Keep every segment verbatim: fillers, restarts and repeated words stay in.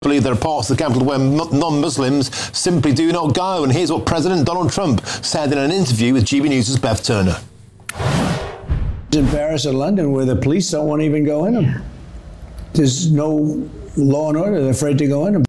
believe there are parts of the capital where non-Muslims simply do not go. And here's what President Donald Trump said in an interview with G B News' Beth Turner. In Paris or London, where the police don't want to even go in them. There's no law and order. They're afraid to go in them.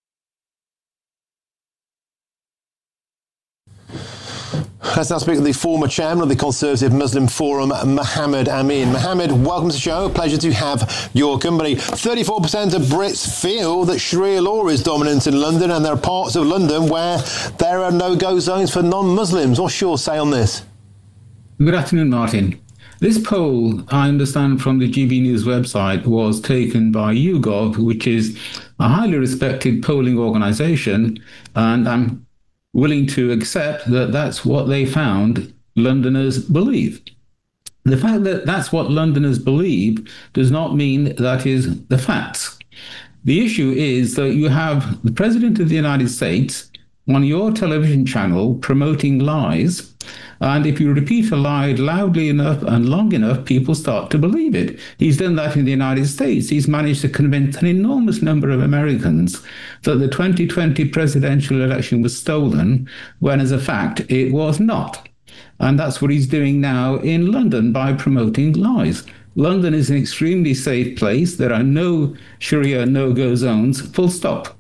Let's now speak to the former chairman of the Conservative Muslim Forum, Mohammed Amin. Mohammed, welcome to the show. Pleasure to have your company. thirty-four percent of Brits feel that Sharia law is dominant in London, and there are parts of London where there are no-go zones for non-Muslims. What's your say on this? Good afternoon, Martin. This poll, I understand from the G B News website, was taken by YouGov, which is a highly respected polling organisation, and I'm willing to accept that that's what they found Londoners believe. The fact that that's what Londoners believe does not mean that is the facts. The issue is that you have the President of the United States on your television channel promoting lies, and if you repeat a lie loudly enough and long enough, people start to believe it. He's done that in the United States. He's managed to convince an enormous number of Americans that the twenty twenty presidential election was stolen, when as a fact it was not. And that's what he's doing now in London by promoting lies. London is an extremely safe place. There are no Sharia no-go zones, full stop.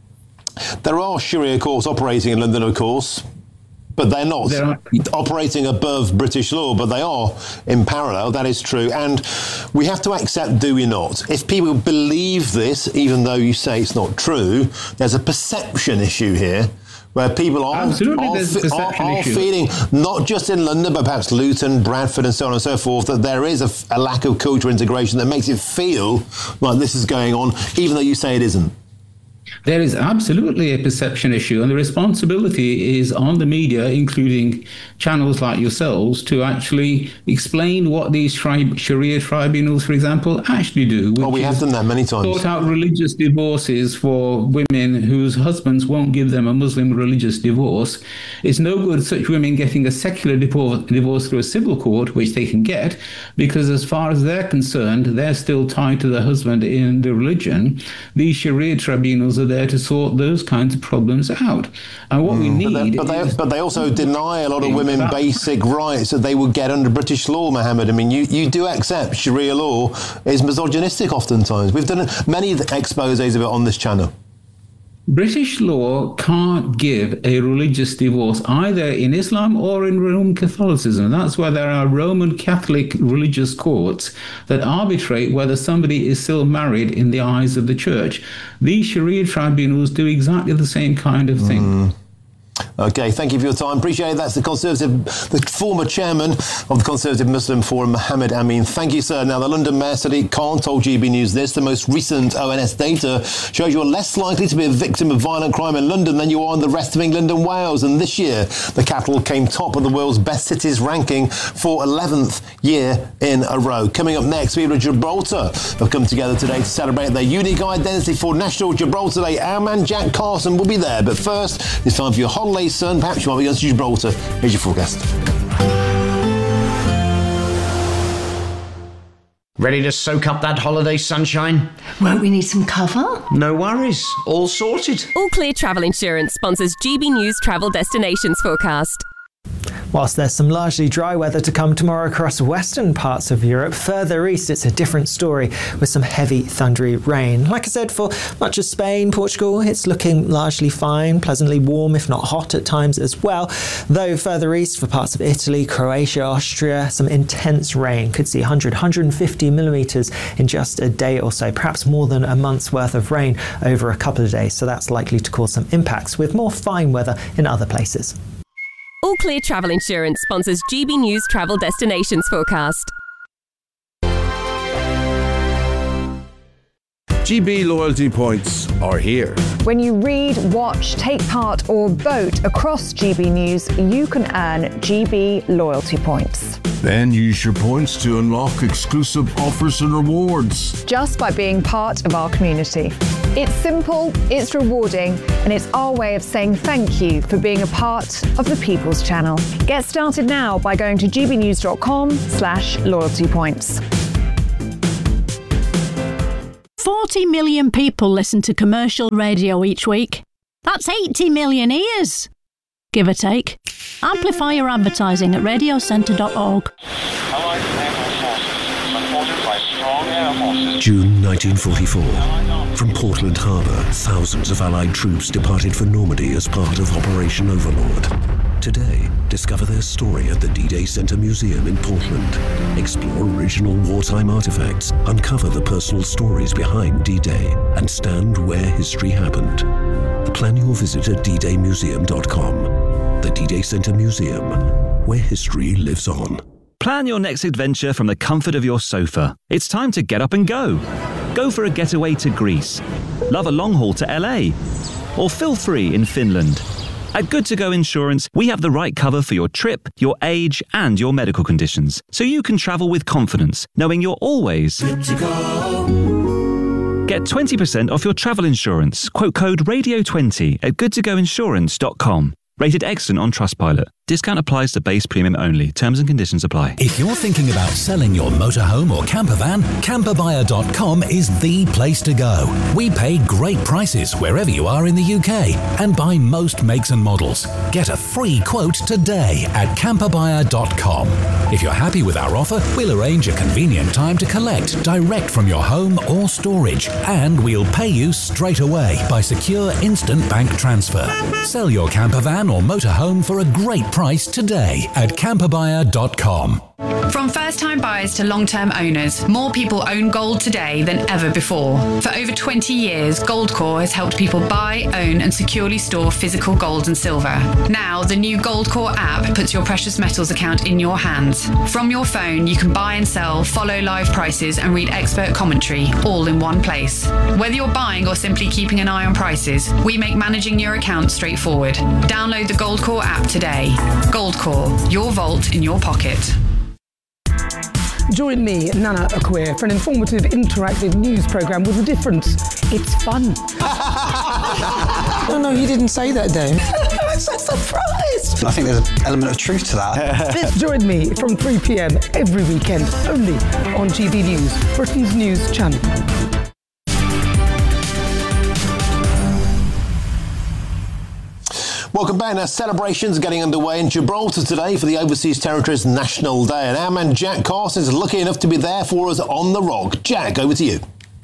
There are Sharia courts operating in London, of course, but they're not they're operating above British law, but they are in parallel. That is true. And we have to accept, do we not? If people believe this, even though you say it's not true, there's a perception issue here where people are, Absolutely, are, there's a perception are, are issue. feeling, not just in London, but perhaps Luton, Bradford and so on and so forth, that there is a, a lack of cultural integration that makes it feel like this is going on, even though you say it isn't. There is absolutely a perception issue, and the responsibility is on the media, including channels like yourselves, to actually explain what these tri- Sharia tribunals, for example, actually do. Well, we have done that many times. Sort out religious divorces for women whose husbands won't give them a Muslim religious divorce. It's no good such women getting a secular divorce, divorce through a civil court, which they can get, because as far as they're concerned, they're still tied to their husband in the religion. These Sharia tribunals are there to sort those kinds of problems out. And what mm. we need but they, but is... they, but they also deny a lot of women basic rights that they would get under British law, Mohammed. I mean, you, you do accept Sharia law is misogynistic oftentimes. We've done many exposés of it on this channel. British law can't give a religious divorce either in Islam or in Roman Catholicism. That's why there are Roman Catholic religious courts that arbitrate whether somebody is still married in the eyes of the church. These Sharia tribunals do exactly the same kind of thing. Mm. OK, thank you for your time. Appreciate it. That's the Conservative, the former chairman of the Conservative Muslim Forum, Mohammed Amin. Thank you, sir. Now, the London Mayor Sadiq Khan told G B News this. The most recent O N S data shows you're less likely to be a victim of violent crime in London than you are in the rest of England and Wales. And this year, the capital came top of the world's best cities ranking for eleventh year in a row. Coming up next, people of Gibraltar have come together today to celebrate their unique identity for National Gibraltar Day. Our man Jack Carson will be there. But first, it's time for your holiday, son. Perhaps you might be going to Gibraltar. Here's your forecast. Ready to soak up that holiday sunshine? Won't we need some cover? No worries. All sorted. All Clear Travel Insurance sponsors G B News Travel Destinations Forecast. Whilst there's some largely dry weather to come tomorrow across western parts of Europe, further east it's a different story with some heavy thundery rain. Like I said, for much of Spain, Portugal, it's looking largely fine, pleasantly warm if not hot at times as well. Though further east for parts of Italy, Croatia, Austria, some intense rain. Could see one hundred, one hundred fifty millimetres in just a day or so, perhaps more than a month's worth of rain over a couple of days. So that's likely to cause some impacts with more fine weather in other places. All Clear Travel Insurance sponsors G B News Travel Destinations Forecast. G B loyalty points are here. When you read, watch, take part or vote across G B News, you can earn G B loyalty points. Then use your points to unlock exclusive offers and rewards. Just by being part of our community. It's simple, it's rewarding, and it's our way of saying thank you for being a part of the People's Channel. Get started now by going to gbnews.com slash loyalty points. Ford forty million people listen to commercial radio each week. That's eighty million ears, give or take. Amplify your advertising at radio centre dot org. June nineteen forty-four. From Portland Harbour, thousands of Allied troops departed for Normandy as part of Operation Overlord. Today, discover their story at the D-Day Centre Museum in Portland. Explore original wartime artefacts, uncover the personal stories behind D-Day, and stand where history happened. Plan your visit at d day museum dot com. The D-Day Centre Museum, where history lives on. Plan your next adventure from the comfort of your sofa. It's time to get up and go. Go for a getaway to Greece. Love a long haul to L A. Or feel free in Finland. At Good To Go Insurance, we have the right cover for your trip, your age, and your medical conditions, so you can travel with confidence, knowing you're always good to go. Get twenty percent off your travel insurance. Quote code radio twenty at good to go insurance dot com. Rated excellent on Trustpilot. Discount applies to base premium only. Terms and conditions apply. If you're thinking about selling your motorhome or camper van, camper buyer dot com is the place to go. We pay great prices wherever you are in the U K and buy most makes and models. Get a free quote today at camper buyer dot com. If you're happy with our offer, we'll arrange a convenient time to collect direct from your home or storage, and we'll pay you straight away by secure instant bank transfer. Sell your camper van or motorhome for a great price today at camper buyer dot com. From first-time buyers to long-term owners, more people own gold today than ever before. For over twenty years, Goldcore has helped people buy, own and securely store physical gold and silver. Now, the new Goldcore app puts your precious metals account in your hands. From your phone, you can buy and sell, follow live prices and read expert commentary, all in one place. Whether you're buying or simply keeping an eye on prices, we make managing your account straightforward. Download the Goldcore app today. Goldcore, your vault in your pocket. Join me, Nana Akwe, for an informative, interactive news programme with a difference. It's fun. No, no, he didn't say that, Dave. I'm so surprised. I think there's an element of truth to that. Join me from three p.m. every weekend, only on G B News, Britain's news channel. Welcome back. Now, celebrations are getting underway in Gibraltar today for the Overseas Territories National Day. And our man Jack Carson is lucky enough to be there for us on the Rock. Jack, over to you.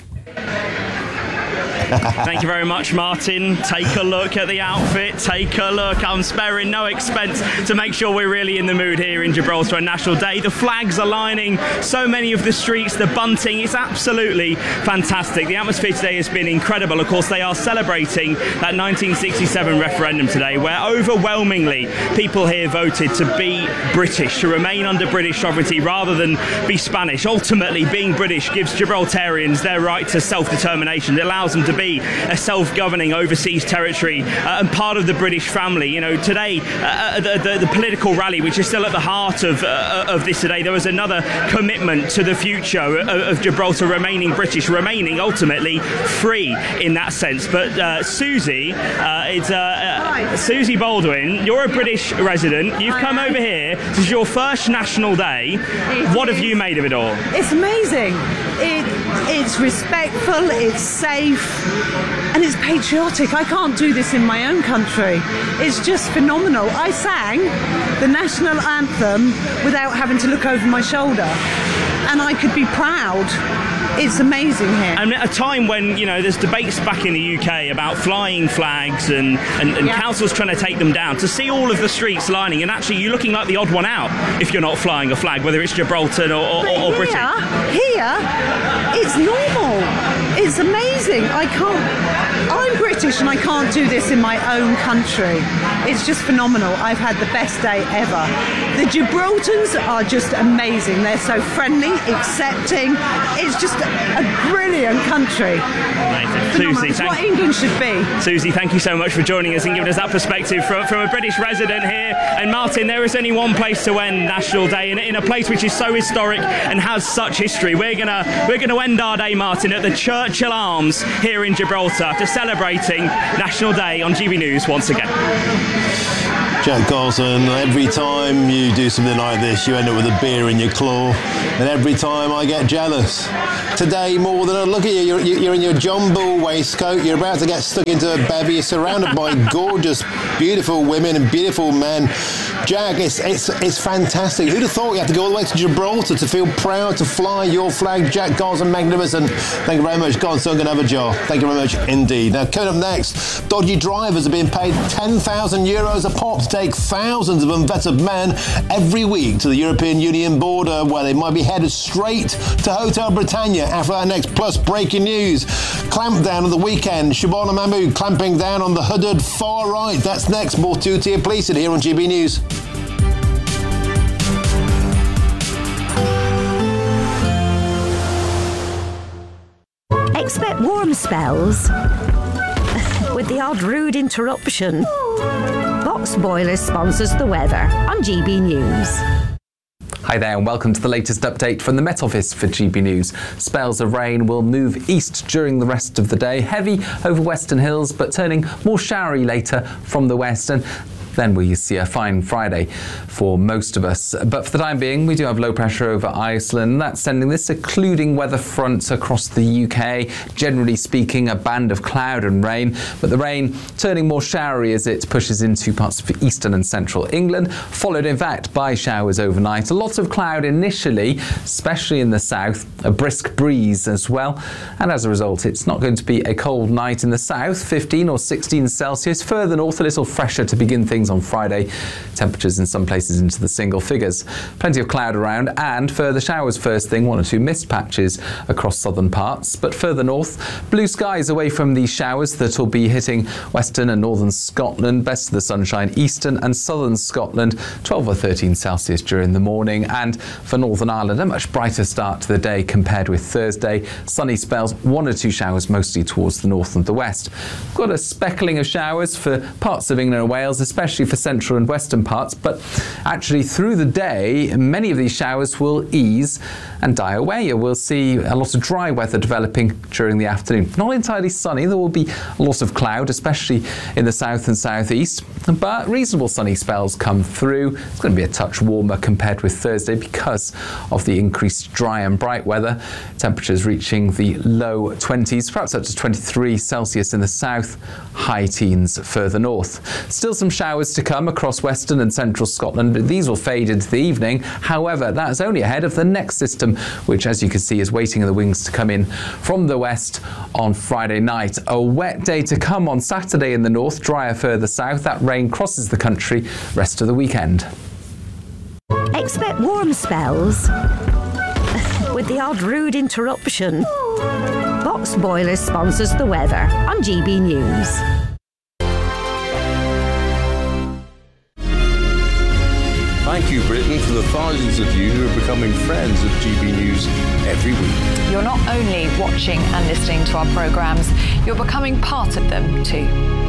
Thank you very much, Martin. Take a look at the outfit. Take a look. I'm sparing no expense to make sure we're really in the mood here in Gibraltar on National Day. The flags are lining so many of the streets, the bunting. It's absolutely fantastic. The atmosphere today has been incredible. Of course, they are celebrating that nineteen sixty-seven referendum today, where overwhelmingly people here voted to be British, to remain under British sovereignty rather than be Spanish. Ultimately, being British gives Gibraltarians their right to self-determination. It allows them to be a self-governing overseas territory uh, and part of the British family. You know, today, uh, the, the, the political rally, which is still at the heart of, uh, of this today, there was another commitment to the future of, of Gibraltar remaining British, remaining ultimately free in that sense. But uh, Susie, uh, it's, uh, uh, Susie Baldwin, you're a British resident. You've come over here. This is your first National Day. What have you made of it all? It's amazing. It, it's respectful, it's safe, and it's patriotic. I can't do this in my own country. It's just phenomenal. I sang the national anthem without having to look over my shoulder, and I could be proud. It's amazing here. And at a time when, you know, there's debates back in the U K about flying flags and, and, and yeah. councils trying to take them down, to see all of the streets lining, and actually you looking like the odd one out if you're not flying a flag, whether it's Gibraltar or, or, or, or here, Britain. Here, it's normal. It's amazing. I can't... I'm British and I can't do this in my own country. It's just phenomenal. I've had the best day ever. The Gibraltars are just amazing. They're so friendly, accepting. It's just a brilliant country. Amazing. Susie, it's what England should be. Susie, thank you so much for joining us and giving us that perspective from, from a British resident here. And Martin, there is only one place to end National Day, in, in a place which is so historic and has such history. We're gonna we're gonna end our day, Martin, at the Churchill Arms here in Gibraltar, after celebrating National Day on G B News once again. Jack Carlson, every time you do something like this, you end up with a beer in your claw, and every time I get jealous. Today, more than a look at you, you're, you're in your John Bull waistcoat, you're about to get stuck into a bevy, you're surrounded by gorgeous, beautiful women and beautiful men. Jack, it's, it's, it's fantastic. Who'd have thought you had to go all the way to Gibraltar to feel proud to fly your flag? Jack Carlson, magnificent. Thank you very much. Go on, son, gonna have a jar. Thank you very much indeed. Now, coming up next, dodgy drivers are being paid ten thousand euros a pop to take thousands of unvetted men every week to the European Union border, where they might be headed straight to Hotel Britannia. After that next, plus breaking news. Clampdown on the weekend. Shabana Mahmood clamping down on the hooded far right. That's next. More two-tier policing here on G B News. Expect warm spells with the odd rude interruption. Box Boilers sponsors the weather on G B News. Hi there and welcome to the latest update from the Met Office for G B News. Spells of rain will move east during the rest of the day, heavy over Western Hills but turning more showery later from the west, and then we see a fine Friday for most of us. But for the time being, we do have low pressure over Iceland. That's sending this occluding weather front across the U K. Generally speaking, a band of cloud and rain, but the rain turning more showery as it pushes into parts of eastern and central England, followed in fact by showers overnight. A lot of cloud initially, especially in the south, a brisk breeze as well. And as a result, it's not going to be a cold night in the south, fifteen or sixteen Celsius. Further north, a little fresher to begin things on Friday. Temperatures in some places into the single figures. Plenty of cloud around and further showers first thing, one or two mist patches across southern parts. But further north, blue skies away from these showers that will be hitting western and northern Scotland. Best of the sunshine, eastern and southern Scotland, twelve or thirteen Celsius during the morning. And for Northern Ireland, a much brighter start to the day compared with Thursday. Sunny spells, one or two showers mostly towards the north and the west. Got a speckling of showers for parts of England and Wales, especially for central and western parts, but actually through the day many of these showers will ease and die away. We'll see a lot of dry weather developing during the afternoon. Not entirely sunny, there will be a lot of cloud, especially in the south and southeast, but reasonable sunny spells come through. It's going to be a touch warmer compared with Thursday because of the increased dry and bright weather. Temperatures reaching the low twenties, perhaps up to twenty-three Celsius in the south, high teens further north. Still some showers to come across western and central Scotland, but these will fade into the evening. However, that's only ahead of the next system, which, as you can see, is waiting in the wings to come in from the west on Friday night. A wet day to come on Saturday in the north, drier further south. That rain crosses the country rest of the weekend. Expect warm spells with the odd rude interruption. Box Boilers sponsors the weather on G B News. Thank you, Britain, for the thousands of you who are becoming friends of G B News every week. You're not only watching and listening to our programmes, you're becoming part of them too.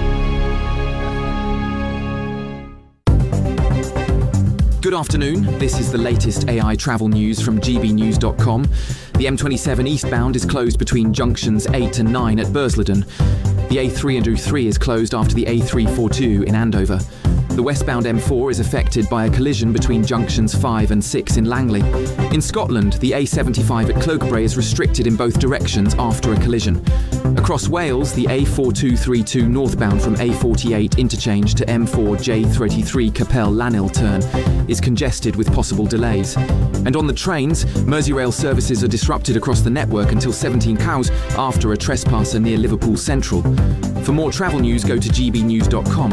Good afternoon. This is the latest A I travel news from G B news dot com. The M twenty-seven eastbound is closed between junctions eight and nine at Bursleden. The A three and U three is closed after the A three forty-two in Andover. The westbound M four is affected by a collision between junctions five and six in Langley. In Scotland, the A seventy-five at Clokerbray is restricted in both directions after a collision. Across Wales, the A forty-two thirty-two northbound from A forty-eight interchange to M four J thirty-three Capel Lanil turn is congested with possible delays. And on the trains, Merseyrail services are disrupted across the network until seventeen cows after a trespasser near Liverpool Central. For more travel news, go to G B news dot com.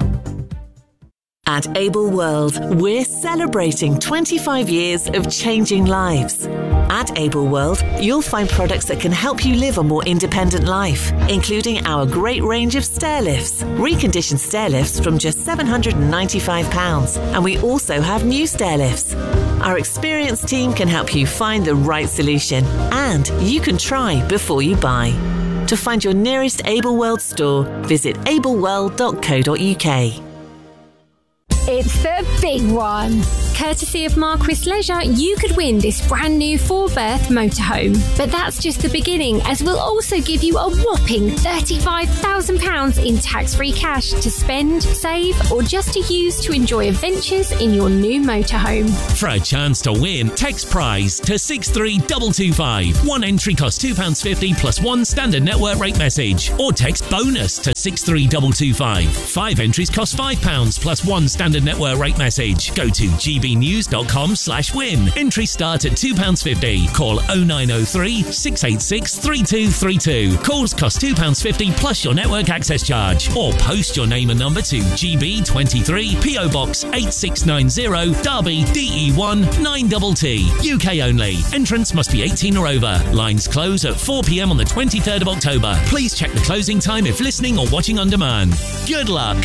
At Able World, we're celebrating twenty-five years of changing lives. At Able World, you'll find products that can help you live a more independent life, including our great range of stair lifts, reconditioned stair lifts from just seven hundred ninety-five pounds, and we also have new stair lifts. Our experienced team can help you find the right solution, and you can try before you buy. To find your nearest Able World store, visit able world dot co dot uk. It's the big one. Courtesy of Marquis Leisure, you could win this brand new four-berth motorhome. But that's just the beginning, as we'll also give you a whopping thirty-five thousand pounds in tax-free cash to spend, save, or just to use to enjoy adventures in your new motorhome. For a chance to win, text prize to six three two two five. One entry costs two pounds fifty plus one standard network rate message. Or text bonus to six three two two five. Five entries cost five pounds plus one standard network rate message. Go to gbnews.com slash win. Entries start at two pounds fifty. Call oh nine oh three, six eight six, three two three two. Calls cost two pounds fifty plus your network access charge. Or post your name and number to G B twenty-three, P O Box eight six nine zero, Derby, D E one nine T T. U K only. Entrance must be eighteen or over. Lines close at four p m on the twenty-third of October. Please check the closing time if listening or watching on demand. Good luck.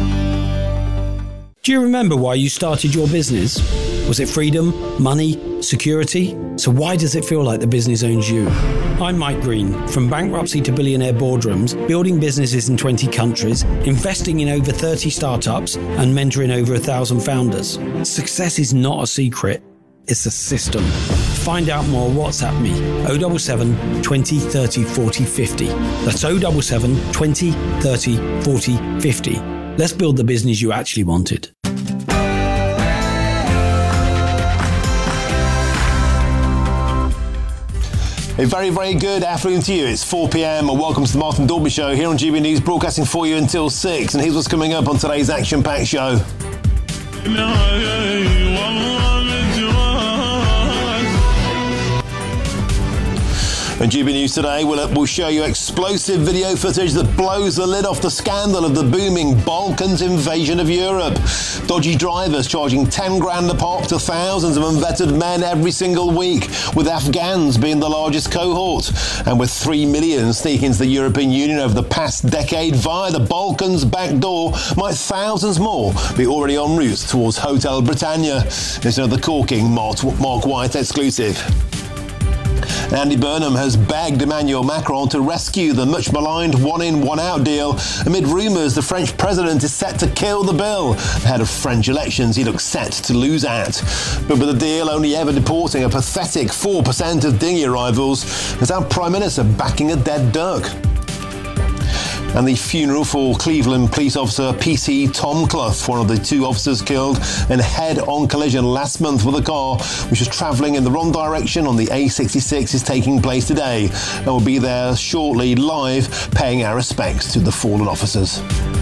Do you remember why you started your business? Was it freedom, money, security? So why does it feel like the business owns you? I'm Mike Green. From bankruptcy to billionaire boardrooms, building businesses in twenty countries, investing in over thirty startups, and mentoring over a thousand founders. Success is not a secret. It's a system. Find out more, WhatsApp me. oh seven seven, twenty, thirty, forty, fifty. That's oh seven seven, twenty, thirty, forty, fifty. Let's build the business you actually wanted. A very, very good afternoon to you. It's four p m and welcome to the Martin Dalby Show here on G B News, broadcasting for you until six. And here's what's coming up on today's action-packed show. And G B News today will will show you explosive video footage that blows the lid off the scandal of the booming Balkans invasion of Europe. Dodgy drivers charging ten grand a pop to thousands of unvetted men every single week, with Afghans being the largest cohort. And with three million sneaking into the European Union over the past decade via the Balkans back door, might thousands more be already en route towards Hotel Britannia? There's another corking Mark, Mark White exclusive. Andy Burnham has begged Emmanuel Macron to rescue the much-maligned one-in, one-out deal amid rumours the French president is set to kill the bill. Ahead of French elections, he looks set to lose out. But with the deal only ever deporting a pathetic four percent of dinghy arrivals, is our Prime Minister backing a dead duck? And the funeral for Cleveland police officer P C Tom Clough, one of the two officers killed in a head-on collision last month with a car which was travelling in the wrong direction on the A sixty-six, is taking place today. And we'll be there shortly live paying our respects to the fallen officers.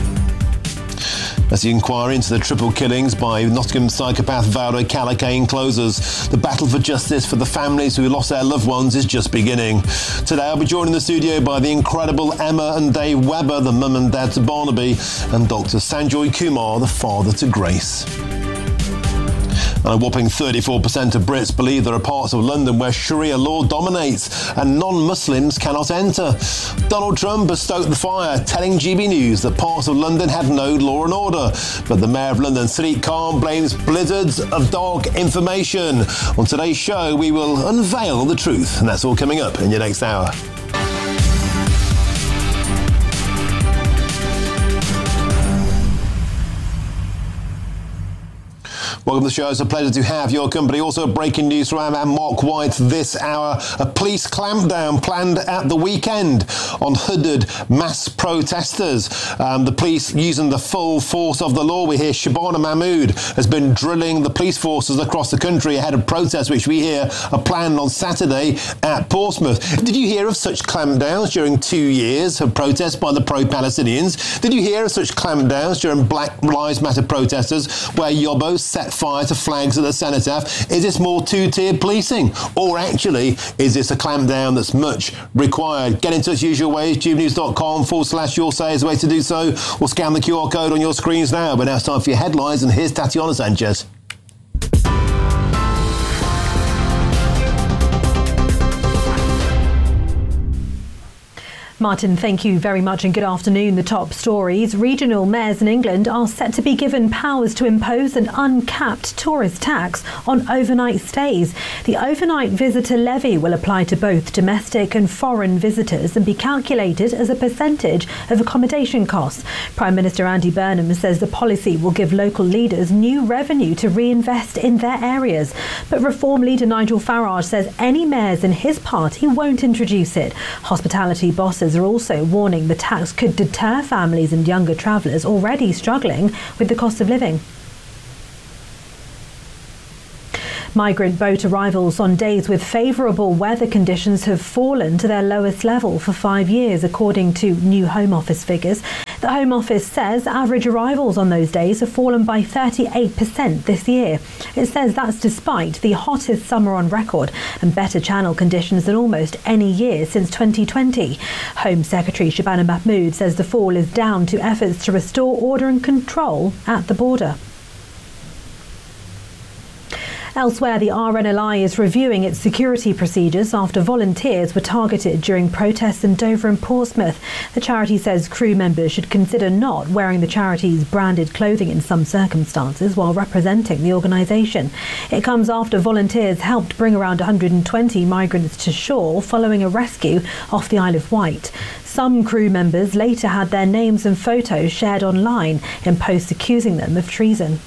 As the inquiry into the triple killings by Nottingham psychopath Valdo Calacane closes, the battle for justice for the families who lost their loved ones is just beginning. Today I'll be joined in the studio by the incredible Emma and Dave Webber, the mum and dad to Barnaby, and Doctor Sanjoy Kumar, the father to Grace. And a whopping thirty-four percent of Brits believe there are parts of London where Sharia law dominates and non-Muslims cannot enter. Donald Trump has stoked the fire, telling G B News that parts of London had no law and order. But the Mayor of London, Sadiq Khan, blames blizzards of dark information. On today's show, we will unveil the truth, and that's all coming up in your next hour. Welcome to the show. It's a pleasure to have your company. Also, breaking news from our man Mark White this hour. A police clampdown planned at the weekend on hooded mass protesters. Um, the police using the full force of the law. We hear Shabana Mahmood has been drilling the police forces across the country ahead of protests, which we hear are planned on Saturday at Portsmouth. Did you hear of such clampdowns during two years of protests by the pro-Palestinians? Did you hear of such clampdowns during Black Lives Matter protesters where Yobbo set fire to flags at the cenotaph? Is this more two-tiered policing? Or actually, is this a clampdown that's much required? Get in touch usual ways, gbnews.com forward slash your say is the way to do so, or scan the Q R code on your screens now. But now it's time for your headlines, and here's Tatiana Sanchez. Martin, thank you very much and good afternoon. The top stories. Regional mayors in England are set to be given powers to impose an uncapped tourist tax on overnight stays. The overnight visitor levy will apply to both domestic and foreign visitors and be calculated as a percentage of accommodation costs. Prime Minister Andy Burnham says the policy will give local leaders new revenue to reinvest in their areas. But Reform leader Nigel Farage says any mayors in his party won't introduce it. Hospitality bosses are also warning the tax could deter families and younger travellers already struggling with the cost of living. Migrant boat arrivals on days with favourable weather conditions have fallen to their lowest level for five years, according to new Home Office figures. The Home Office says average arrivals on those days have fallen by thirty-eight percent this year. It says that's despite the hottest summer on record and better channel conditions than almost any year since twenty twenty. Home Secretary Shabana Mahmood says the fall is down to efforts to restore order and control at the border. Elsewhere, the R N L I is reviewing its security procedures after volunteers were targeted during protests in Dover and Portsmouth. The charity says crew members should consider not wearing the charity's branded clothing in some circumstances while representing the organisation. It comes after volunteers helped bring around one hundred twenty migrants to shore following a rescue off the Isle of Wight. Some crew members later had their names and photos shared online in posts accusing them of treason.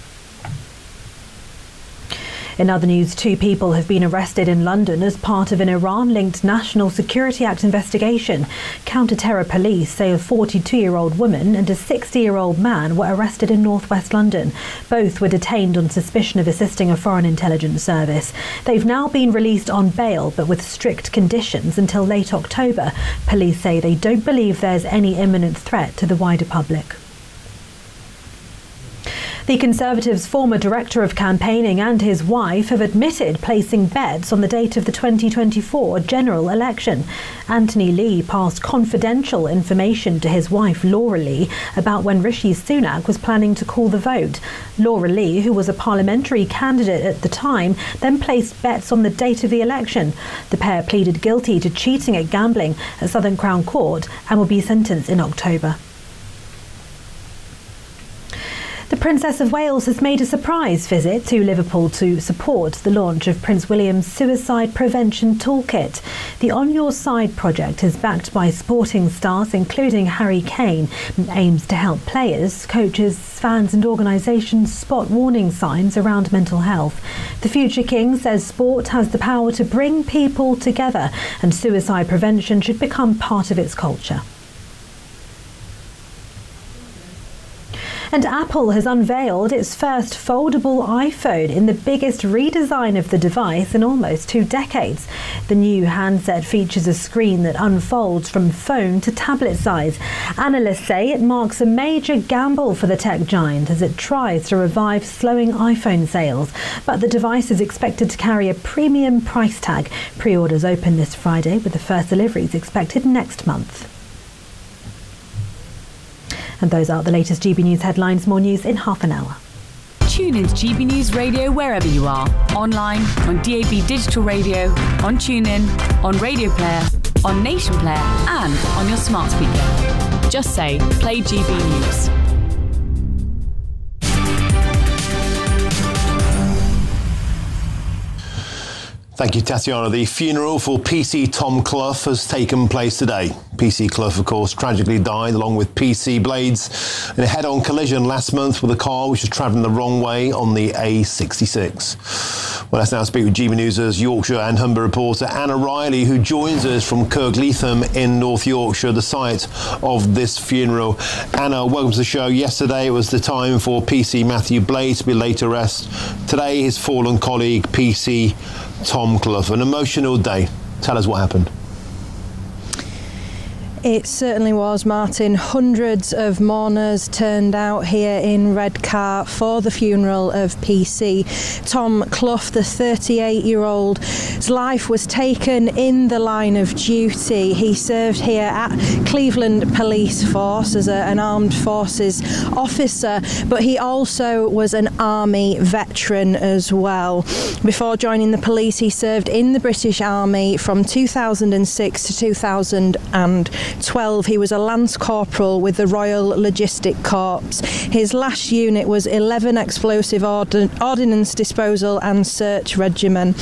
In other news, two people have been arrested in London as part of an Iran-linked National Security Act investigation. Counter-terror police say a forty-two-year-old woman and a sixty-year-old man were arrested in northwest London. Both were detained on suspicion of assisting a foreign intelligence service. They've now been released on bail, but with strict conditions until late October. Police say they don't believe there's any imminent threat to the wider public. The Conservatives' former director of campaigning and his wife have admitted placing bets on the date of the twenty twenty-four general election. Anthony Lee passed confidential information to his wife Laura Lee about when Rishi Sunak was planning to call the vote. Laura Lee, who was a parliamentary candidate at the time, then placed bets on the date of the election. The pair pleaded guilty to cheating at gambling at Southern Crown Court and will be sentenced in October. The Princess of Wales has made a surprise visit to Liverpool to support the launch of Prince William's Suicide Prevention Toolkit. The On Your Side project is backed by sporting stars including Harry Kane and aims to help players, coaches, fans and organisations spot warning signs around mental health. The future King says sport has the power to bring people together and suicide prevention should become part of its culture. And Apple has unveiled its first foldable iPhone in the biggest redesign of the device in almost two decades. The new handset features a screen that unfolds from phone to tablet size. Analysts say it marks a major gamble for the tech giant as it tries to revive slowing iPhone sales. But the device is expected to carry a premium price tag. Pre-orders open this Friday, with the first deliveries expected next month. And those are the latest G B News headlines. More news in half an hour. Tune in to G B News Radio wherever you are. Online, on D A B Digital Radio, on TuneIn, on Radio Player, on Nation Player and on your smart speaker. Just say, play G B News. Thank you, Tatiana. The funeral for P C Tom Clough has taken place today. P C Clough, of course, tragically died along with P C Blades in a head-on collision last month with a car which was travelling the wrong way on the A sixty-six. Well, let's now speak with G B News' Yorkshire and Humber reporter Anna Riley, who joins us from Kirkleatham in North Yorkshire, the site of this funeral. Anna, welcome to the show. Yesterday it was the time for P C Matthew Blades to be laid to rest. Today, his fallen colleague, P C Tom Clough. An emotional day. Tell us what happened. It certainly was, Martin. Hundreds of mourners turned out here in Redcar for the funeral of P C. Tom Clough, the thirty-eight-year-old's life was taken in the line of duty. He served here at Cleveland Police Force as a, an armed forces officer, but he also was an army veteran as well. Before joining the police, he served in the British Army from two thousand six to two thousand twelve, he was a Lance Corporal with the Royal Logistic Corps. His last unit was eleven Explosive Ordin- Ordnance Disposal and Search Regiment.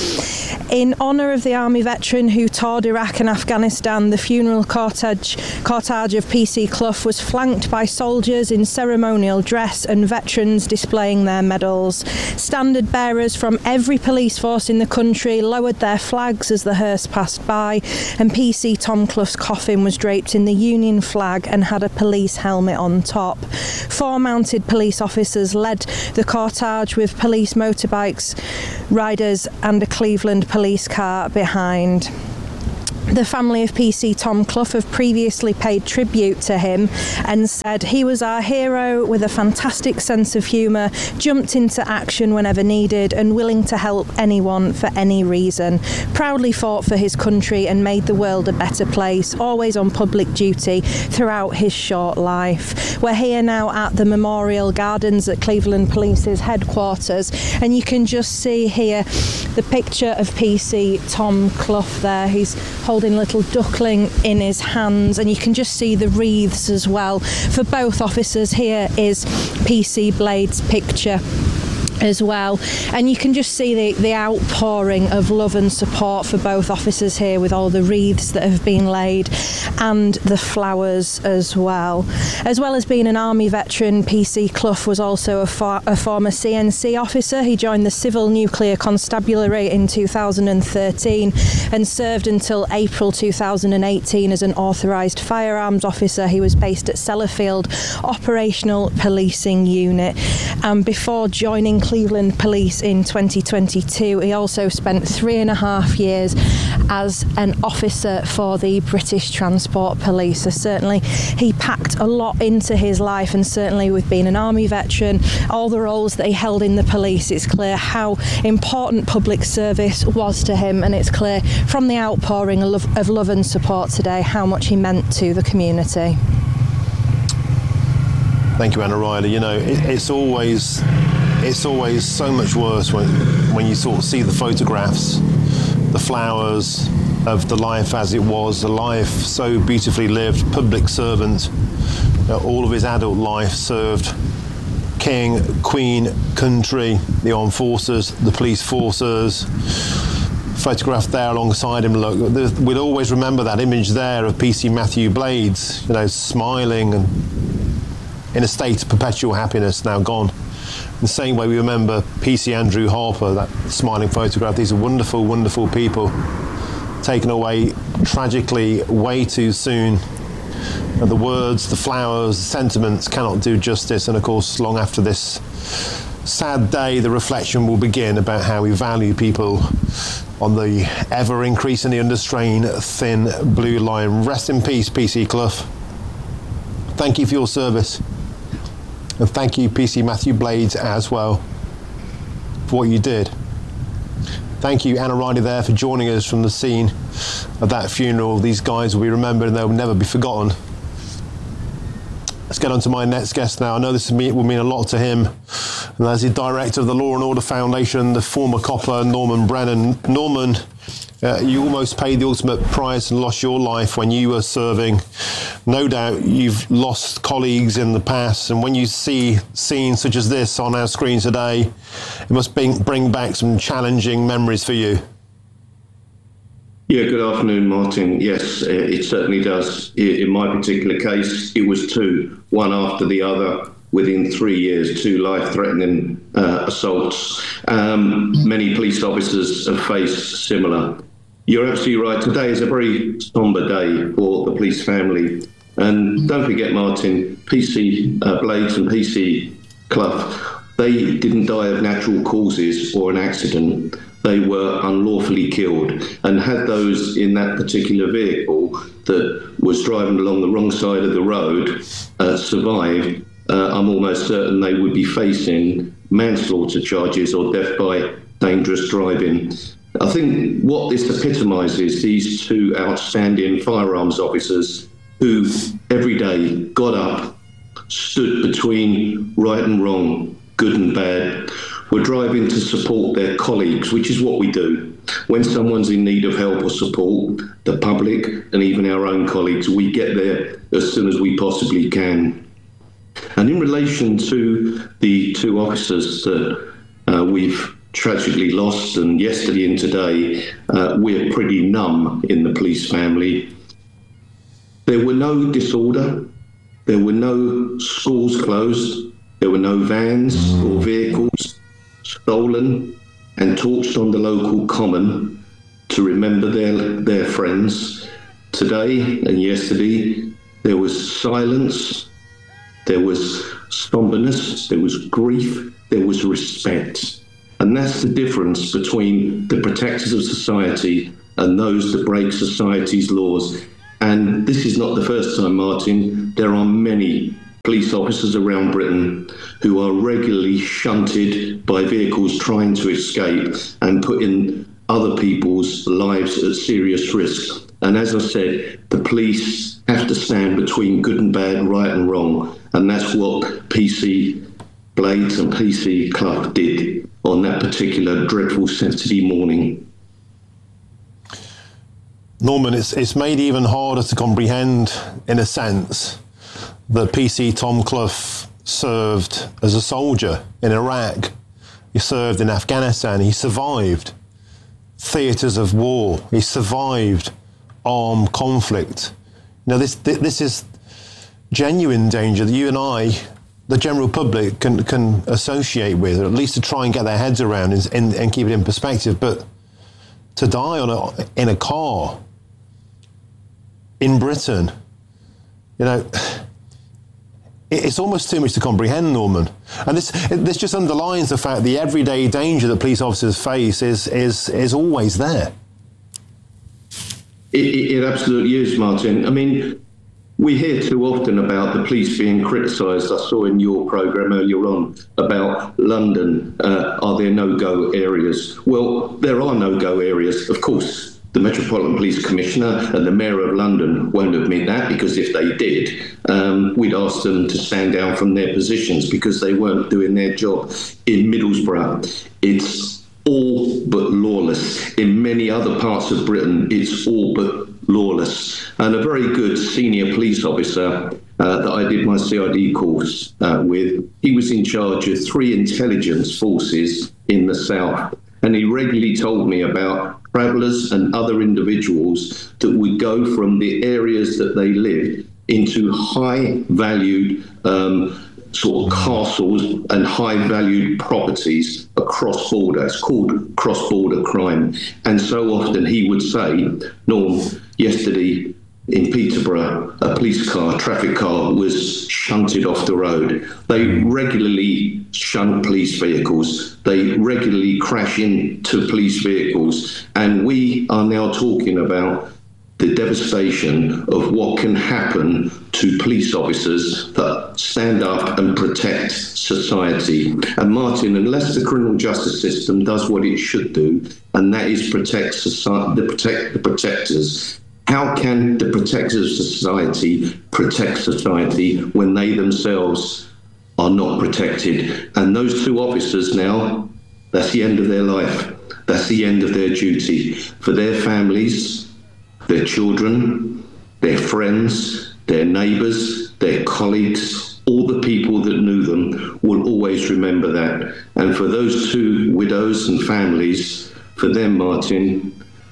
In honour of the Army veteran who toured Iraq and Afghanistan, the funeral cortege, cortege of P C Clough was flanked by soldiers in ceremonial dress and veterans displaying their medals. Standard bearers from every police force in the country lowered their flags as the hearse passed by, and P C Tom Clough's coffin was draped in the Union flag and had a police helmet on top. Four mounted police officers led the cortege with police motorbikes, riders and a Cleveland police car behind. The family of P C Tom Clough have previously paid tribute to him and said he was our hero with a fantastic sense of humour, jumped into action whenever needed and willing to help anyone for any reason. Proudly fought for his country and made the world a better place, always on public duty throughout his short life. We're here now at the Memorial Gardens at Cleveland Police's headquarters, and you can just see here the picture of P C Tom Clough there. He's holding a little duckling in his hands, and you can just see the wreaths as well. For both officers, here is P C Blade's picture as well, and you can just see the, the outpouring of love and support for both officers here, with all the wreaths that have been laid and the flowers as well. As well as being an Army veteran, P C Clough was also a, for, a former C N C officer. He joined the Civil Nuclear Constabulary in two thousand thirteen and served until April two thousand eighteen as an authorised firearms officer. He was based at Sellafield Operational Policing Unit, and before joining Cleveland Police in twenty twenty-two, he also spent three and a half years as an officer for the British Transport Police. So certainly he packed a lot into his life, and certainly with being an Army veteran, all the roles that he held in the police, it's clear how important public service was to him, and it's clear from the outpouring of love, of love and support today how much he meant to the community. Thank you, Anna Riley. You know, it, it's always it's always so much worse when when you sort of see the photographs, the flowers of the life as it was, a life so beautifully lived, public servant, you know, all of his adult life served king, queen, country, the armed forces, the police forces. Photographed there alongside him, look, we'd always remember that image there of P C Matthew Blades, you know, smiling and in a state of perpetual happiness, now gone. In the same way we remember P C Andrew Harper, that smiling photograph. These are wonderful, wonderful people taken away tragically way too soon. And the words, the flowers, the sentiments cannot do justice. And of course, long after this sad day, the reflection will begin about how we value people on the ever increasingly under strain thin blue line. Rest in peace, P C Clough. Thank you for your service. And thank you, P C Matthew Blades, as well, for what you did. Thank you, Anna Riley, there, for joining us from the scene of that funeral. These guys will be remembered and they'll never be forgotten. Let's get on to my next guest now. I know this will mean a lot to him. And as the director of the Law and Order Foundation, the former copper, Norman Brennan. Norman, uh, you almost paid the ultimate price and lost your life when you were serving. No doubt you've lost colleagues in the past, and when you see scenes such as this on our screen today, it must bring, bring back some challenging memories for you. Yeah, good afternoon, Martin. Yes, it certainly does. In my particular case, it was two, one after the other, within three years, two life-threatening uh, assaults. Um, many police officers have faced similar. You're absolutely right. Today is a very sombre day for the police family. And don't forget, Martin, P C uh, Blades and P C Clough, they didn't die of natural causes or an accident. They were unlawfully killed. And had those in that particular vehicle that was driving along the wrong side of the road uh, survived, uh, I'm almost certain they would be facing manslaughter charges or death by dangerous driving. I think what this epitomises, these two outstanding firearms officers who every day got up, stood between right and wrong, good and bad. were driving to support their colleagues, which is what we do. When someone's in need of help or support, the public and even our own colleagues, we get there as soon as we possibly can. And in relation to the two officers that uh, we've tragically lost, and yesterday and today, uh, we're pretty numb in the police family. There were no disorder, there were no schools closed, there were no vans or vehicles stolen and torched on the local common to remember their, their friends. Today and yesterday, there was silence, there was somberness, there was grief, there was respect. And that's the difference between the protectors of society and those that break society's laws. And this is not the first time, Martin. There are many police officers around Britain who are regularly shunted by vehicles trying to escape and putting other people's lives at serious risk. And as I said, the police have to stand between good and bad, right and wrong. And that's what P C Blades and P C Clough did on that particular dreadful Saturday morning. Norman, it's, it's made even harder to comprehend, in a sense, that P C Tom Clough served as a soldier in Iraq. He served in Afghanistan. He survived theatres of war. He survived armed conflict. Now, this this is genuine danger that you and I, the general public, can can associate with, or at least to try and get their heads around and, and, and keep it in perspective. But to die on a, in a car in Britain, you know, it's almost too much to comprehend, Norman. And this this just underlines the fact the everyday danger that police officers face is is is always there. It, it, it absolutely is, Martin. I mean, we hear too often about the police being criticised. I saw in your programme earlier on about London, uh, are there no-go areas? Well, there are no-go areas, of course. The Metropolitan Police Commissioner and the Mayor of London won't admit that, because if they did, um, we'd ask them to stand down from their positions because they weren't doing their job. In Middlesbrough, it's all but lawless. In many other parts of Britain, it's all but lawless. And a very good senior police officer uh, that I did my C I D course uh, with, he was in charge of three intelligence forces in the south. And he regularly told me about travellers and other individuals that would go from the areas that they lived into high-valued um, sort of castles and high-valued properties across border. It's called cross-border crime. And so often he would say, Norm, yesterday in Peterborough, a police car, traffic car, was shunted off the road. They regularly shunt police vehicles. They regularly crash into police vehicles. And we are now talking about the devastation of what can happen to police officers that stand up and protect society. And Martin, unless the criminal justice system does what it should do, and that is protect society, the protect the protectors, how can the protectors of society protect society when they themselves are not protected? And those two officers now, that's the end of their life. That's the end of their duty. For their families, their children, their friends, their neighbours, their colleagues, all the people that knew them will always remember that. And for those two widows and families, for them, Martin,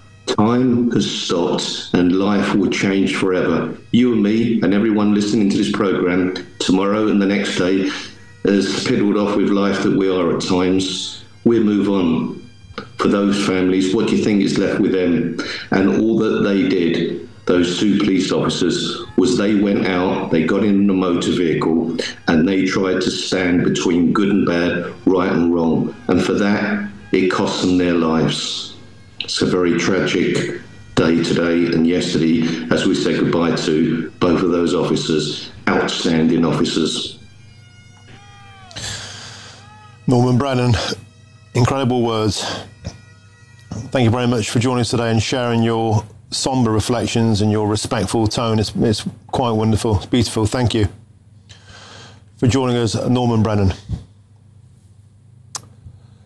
time has stopped and life will change forever. You and me and everyone listening to this programme tomorrow and the next day, as piddled off with life that we are at times, we'll move on. For those families, what do you think is left with them? And all that they did, those two police officers, was they went out, they got in a motor vehicle and they tried to stand between good and bad, right and wrong. And for that, it cost them their lives. It's a very tragic day today and yesterday as we say goodbye to both of those officers, outstanding officers. Norman Brennan, incredible words. Thank you very much for joining us today and sharing your sombre reflections and your respectful tone. It's, it's quite wonderful. It's beautiful. Thank you for joining us, Norman Brennan.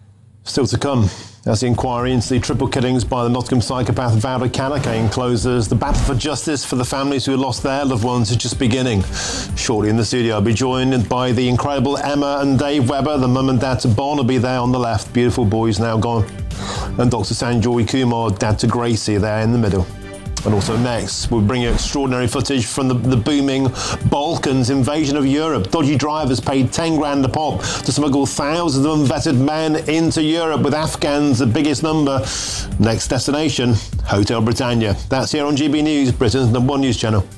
Still to come, as the inquiry into the triple killings by the Nottingham psychopath Vowra Cannacain closes, the battle for justice for the families who lost their loved ones is just beginning. Shortly in the studio, I'll be joined by the incredible Emma and Dave Webber, the mum and dad to Bon will be there on the left, beautiful boys now gone, and Doctor Sanjoy Kumar, dad to Gracie, there in the middle. And also next, we'll bring you extraordinary footage from the, the booming Balkans invasion of Europe. Dodgy drivers paid ten grand a pop to smuggle thousands of unvetted men into Europe, with Afghans the biggest number. Next destination, Hotel Britannia. That's here on G B News, Britain's number one news channel.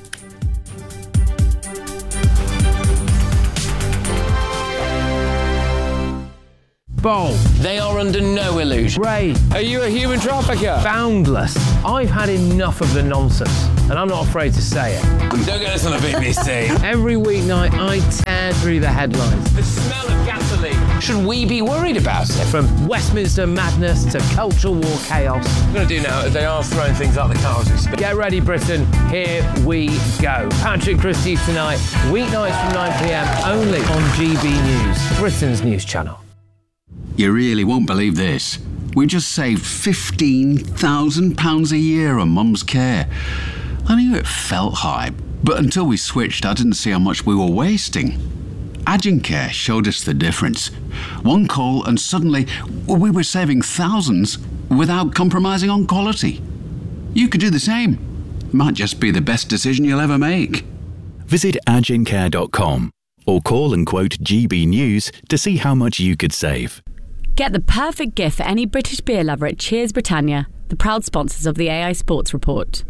Bold. They are under no illusion. Ray, are you a human trafficker? Boundless. I've had enough of the nonsense, and I'm not afraid to say it. Don't get us on the B B C. Every weeknight, I tear through the headlines. The smell of gasoline. Should we be worried about it? From Westminster madness to cultural war chaos. What I'm going to do now is they are throwing things out the car as we speak. Get ready, Britain. Here we go. Patrick Christie's tonight, weeknights from nine p m, only on G B News, Britain's news channel. You really won't believe this. We just saved fifteen thousand pounds a year on Mum's care. I knew it felt high, but until we switched, I didn't see how much we were wasting. Agencare showed us the difference. One call and suddenly we were saving thousands without compromising on quality. You could do the same. Might just be the best decision you'll ever make. Visit agencare dot com or call and quote G B News to see how much you could save. Get the perfect gift for any British beer lover at Cheers Britannia, the proud sponsors of the A I Sports Report.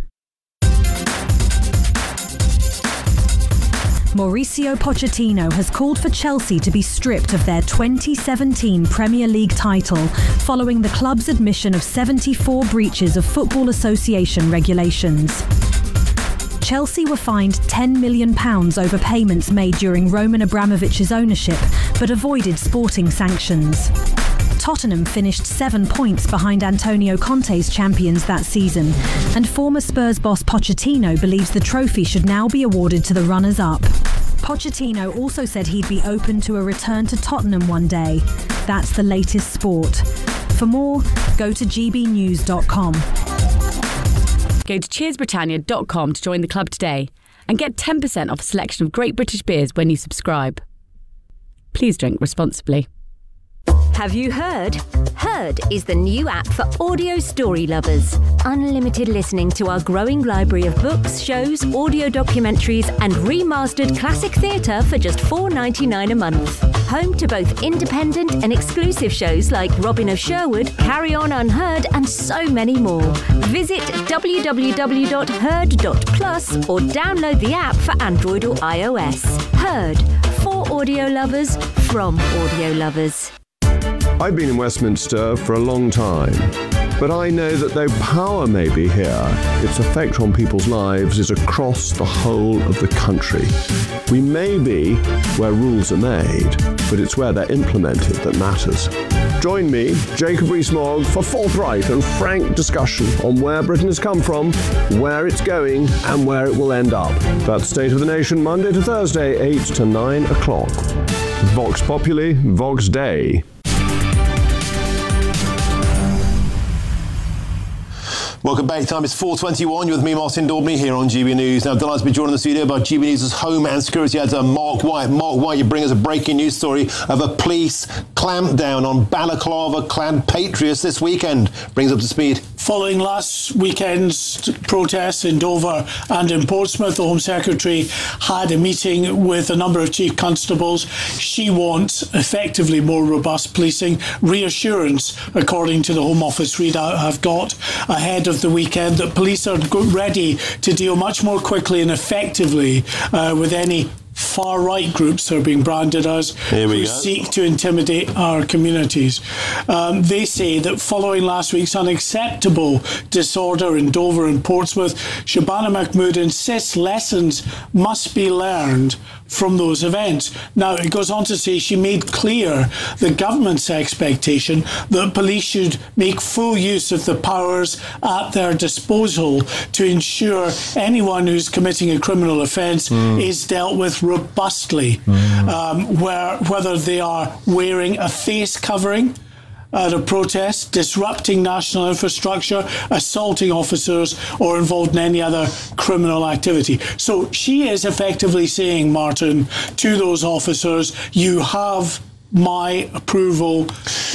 Mauricio Pochettino has called for Chelsea to be stripped of their twenty seventeen Premier League title following the club's admission of seventy-four breaches of Football Association regulations. Chelsea were fined ten million pounds over payments made during Roman Abramovich's ownership, but avoided sporting sanctions. Tottenham finished seven points behind Antonio Conte's champions that season, and former Spurs boss Pochettino believes the trophy should now be awarded to the runners-up. Pochettino also said he'd be open to a return to Tottenham one day. That's the latest sport. For more, go to g b news dot com. Go to cheers britannia dot com to join the club today and get ten percent off a selection of great British beers when you subscribe. Please drink responsibly. Have you heard? Heard is the new app for audio story lovers. Unlimited listening to our growing library of books, shows, audio documentaries and remastered classic theatre for just four pounds ninety-nine a month. Home to both independent and exclusive shows like Robin of Sherwood, Carry On Unheard and so many more. Visit w w w dot heard dot plus or download the app for Android or iOS. Heard, for audio lovers, from audio lovers. I've been in Westminster for a long time, but I know that though power may be here, its effect on people's lives is across the whole of the country. We may be where rules are made, but it's where they're implemented that matters. Join me, Jacob Rees-Mogg, for forthright and frank discussion on where Britain has come from, where it's going, and where it will end up. That's State of the Nation, Monday to Thursday, eight to nine o'clock. Vox Populi, Vox Dei. Welcome back. Time is four twenty-one. You're with me, Martin Daubney, here on G B News. Now, delighted to be joined in the studio by G B News' home and security editor, Mark White. Mark White, you bring us a breaking news story of a police clampdown on balaclava-clad patriots this weekend. Brings up to speed. Following last weekend's protests in Dover and in Portsmouth, the Home Secretary had a meeting with a number of chief constables. She wants effectively more robust policing. Reassurance, according to the Home Office readout I've got ahead of the weekend, that police are ready to deal much more quickly and effectively uh, with any far-right groups that are being branded as who go. seek to intimidate our communities. Um, they say that following last week's unacceptable disorder in Dover and Portsmouth, Shabana Mahmood insists lessons must be learned from those events. Now, it goes on to say she made clear the government's expectation that police should make full use of the powers at their disposal to ensure anyone who's committing a criminal offence mm. is dealt with robustly, mm. um, where whether they are wearing a face covering at a protest, disrupting national infrastructure, assaulting officers, or involved in any other criminal activity. So she is effectively saying, Martin, to those officers, you have my approval,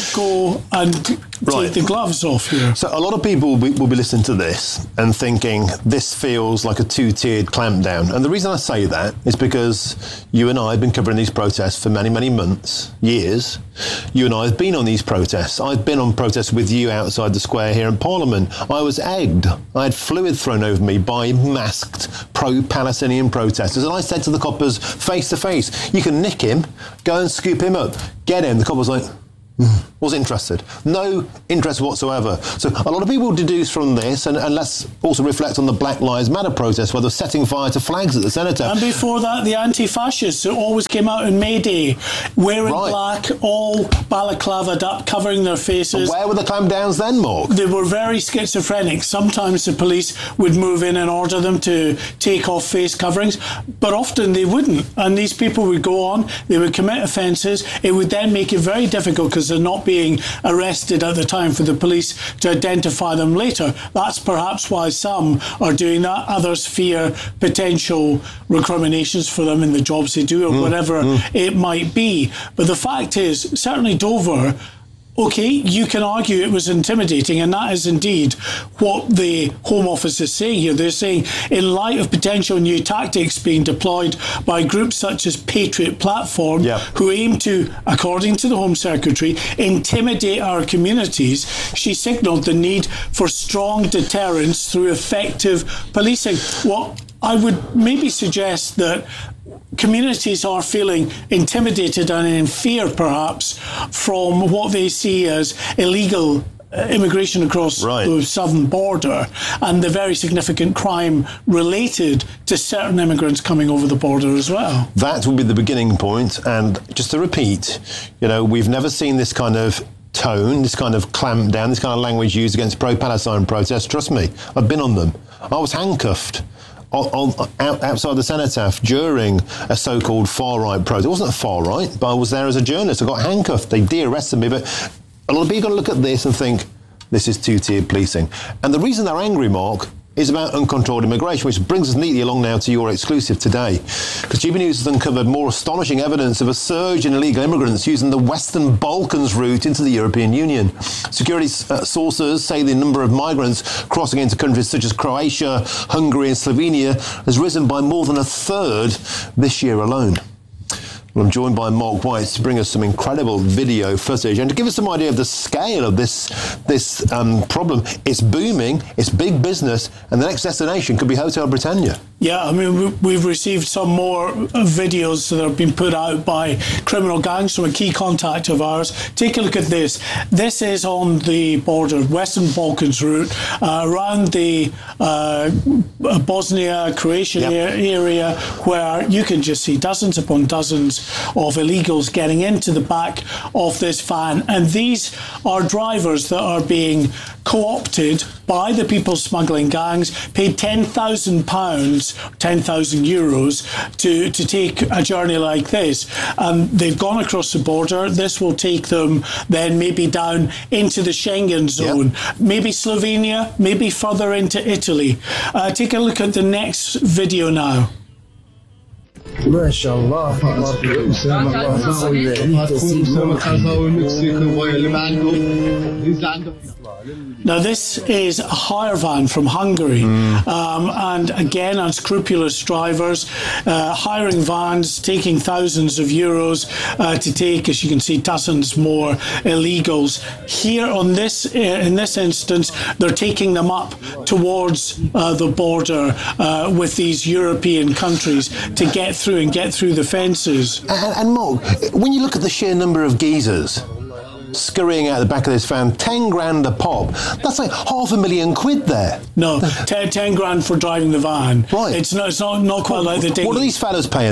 go and right. take the gloves off here. So a lot of people will be, will be listening to this and thinking this feels like a two-tiered clampdown. And the reason I say that is because you and I have been covering these protests for many, many months, years. You and I have been on these protests. I've been on protests with you outside the square here in Parliament. I was egged. I had fluid thrown over me by masked pro-Palestinian protesters. And I said to the coppers face to face, you can nick him, go and scoop him up. Get him. The cop was like, mm, wasn't interested. No interest whatsoever. So a lot of people deduce from this, and, and let's also reflect on the Black Lives Matter protest where they're setting fire to flags at the Senator. And before that, the anti-fascists who always came out in May Day, wearing right. black, all balaclavaed up, covering their faces. And where were the clampdowns then, Mark? They were very schizophrenic. Sometimes the police would move in and order them to take off face coverings, but often they wouldn't. And these people would go on, they would commit offences. It would then make it very difficult because they're not being arrested at the time for the police to identify them later. That's perhaps why some are doing that. Others fear potential recriminations for them in the jobs they do or mm, whatever mm. it might be. But the fact is, certainly Dover, OK, you can argue it was intimidating, and that is indeed what the Home Office is saying here. They're saying, in light of potential new tactics being deployed by groups such as Patriot Platform, yep. who aim to, according to the Home Secretary, intimidate our communities, she signalled the need for strong deterrence through effective policing. Well, I would maybe suggest that communities are feeling intimidated and in fear, perhaps, from what they see as illegal immigration across right. the southern border and the very significant crime related to certain immigrants coming over the border as well. That will be the beginning point. And just to repeat, you know, we've never seen this kind of tone, this kind of clamp down, this kind of language used against pro-Palestine protests. Trust me, I've been on them. I was handcuffed On, on, outside the Cenotaph during a so-called far-right protest. It wasn't a far-right, but I was there as a journalist. I got handcuffed. They de-arrested me. But a lot of people are going to look at this and think, this is two-tiered policing. And the reason they're angry, Mark, is about uncontrolled immigration, which brings us neatly along now to your exclusive today. Because G B News has uncovered more astonishing evidence of a surge in illegal immigrants using the Western Balkans route into the European Union. Security uh, sources say the number of migrants crossing into countries such as Croatia, Hungary and Slovenia has risen by more than a third this year alone. Well, I'm joined by Mark White to bring us some incredible video footage and to give us some idea of the scale of this this um, problem. It's booming, it's big business, and the next destination could be Hotel Britannia. Yeah, I mean, we've received some more videos that have been put out by criminal gangs from a key contact of ours. Take a look at this. This is on the border, Western Balkans route, uh, around the uh, Bosnia, Croatian yep. area, where you can just see dozens upon dozens of illegals getting into the back of this van. And these are drivers that are being co-opted by the people smuggling gangs, paid ten thousand pounds, ten thousand euros to, to take a journey like this. Um, they've gone across the border. This will take them then maybe down into the Schengen zone, yep. maybe Slovenia, maybe further into Italy. Uh, take a look at the next video now. ما شاء الله تبارك وسام الله. Now this is a hire van from Hungary, mm. um, and again unscrupulous drivers uh, hiring vans, taking thousands of euros uh, to take, as you can see, dozens more illegals. Here on this, uh, in this instance, they're taking them up towards uh, the border uh, with these European countries to get through and get through the fences. And, and Mark, when you look at the sheer number of geezers scurrying out the back of this van, ten grand a pop. That's like half a million quid there. No, ten, ten grand for driving the van. Right. It's not. It's not, not quite what, like the. What are these fellas paying then?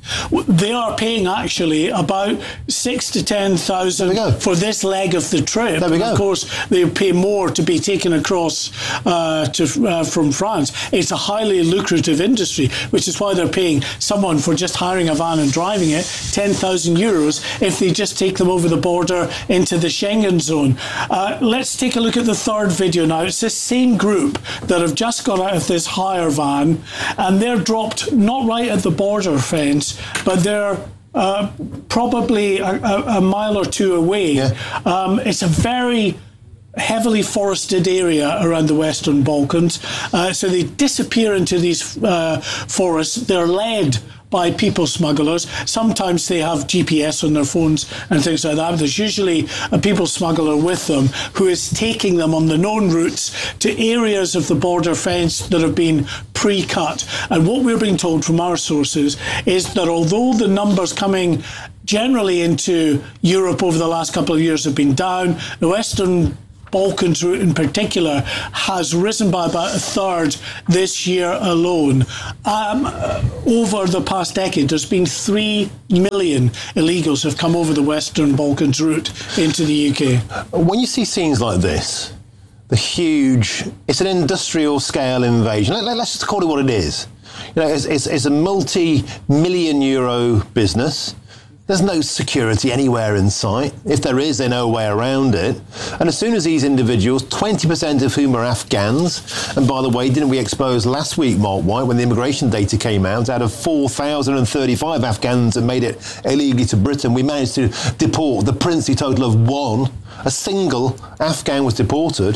They are paying actually about six to ten thousand for this leg of the trip. There we go. Of course, they pay more to be taken across uh, to uh, from France. It's a highly lucrative industry, which is why they're paying someone for just hiring a van and driving it ten thousand euros if they just take them over the border into the Schengen zone. Uh, let's take a look at the third video now. It's this same group that have just got out of this hire van, and they're dropped not right at the border fence, but they're uh, probably a, a, a mile or two away. Yeah. Um, it's a very heavily forested area around the Western Balkans. Uh, so they disappear into these uh, forests. They're led by people smugglers. Sometimes they have G P S on their phones and things like that. There's usually a people smuggler with them who is taking them on the known routes to areas of the border fence that have been pre-cut. And what we're being told from our sources is that although the numbers coming generally into Europe over the last couple of years have been down, the Western Balkans route in particular has risen by about a third this year alone. Um, over the past decade, there's been three million illegals have come over the Western Balkans route into the U K. When you see scenes like this, the huge, it's an industrial scale invasion. Let, let's just call it what it is. You know, it's, it's, it's a multi-million euro business. There's no security anywhere in sight. If there is, there's no way around it. And as soon as these individuals, twenty percent of whom are Afghans, and by the way, didn't we expose last week, Mark White, when the immigration data came out, out of four thousand thirty-five Afghans that made it illegally to Britain, we managed to deport the princely total of one. A single Afghan was deported.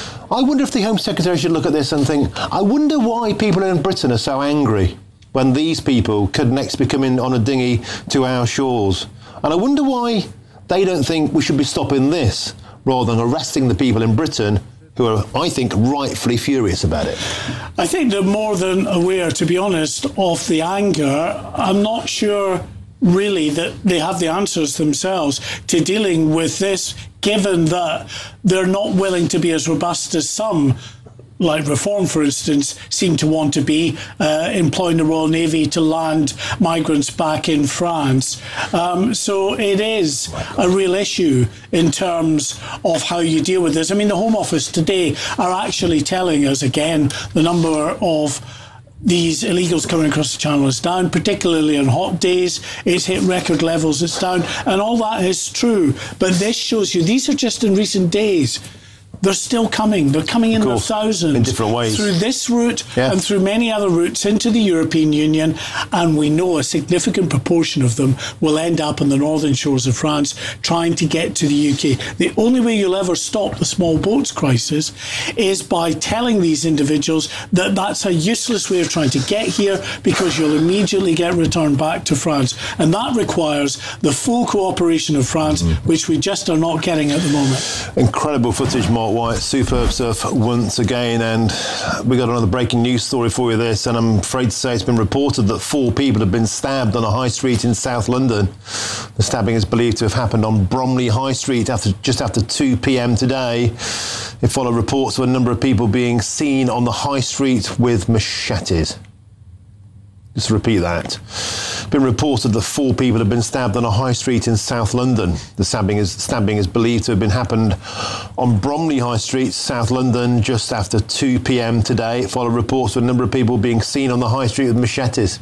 I wonder if the Home Secretary should look at this and think, I wonder why people in Britain are so angry when these people could next be coming on a dinghy to our shores. And I wonder why they don't think we should be stopping this rather than arresting the people in Britain who are, I think, rightfully furious about it. I think they're more than aware, to be honest, of the anger. I'm not sure really that they have the answers themselves to dealing with this, given that they're not willing to be as robust as some, like Reform, for instance, seem to want to be, uh, employing the Royal Navy to land migrants back in France. Um, so it is a real issue in terms of how you deal with this. I mean, the Home Office today are actually telling us, again, the number of these illegals coming across the channel is down, particularly on hot days. It's hit record levels, it's down, and all that is true. But this shows you, these are just in recent days. They're still coming. They're coming in their thousands. In different ways. Through this route yeah. and through many other routes into the European Union. And we know a significant proportion of them will end up on the northern shores of France trying to get to the U K. The only way you'll ever stop the small boats crisis is by telling these individuals that that's a useless way of trying to get here, because you'll immediately get returned back to France. And that requires the full cooperation of France, mm-hmm. which we just are not getting at the moment. Incredible footage, Mark White. Superb stuff once again. And we got another breaking news story for you this, and I'm afraid to say it's been reported that four people have been stabbed on a high street in South London. The stabbing is believed to have happened on Bromley High Street after just after two p.m. today. It followed reports of a number of people being seen on the high street with machetes. Just to repeat that. It's been reported that four people have been stabbed on a high street in South London. The stabbing is, stabbing is believed to have been happened on Bromley High Street, South London, just after two p.m. today. It followed reports of a number of people being seen on the high street with machetes.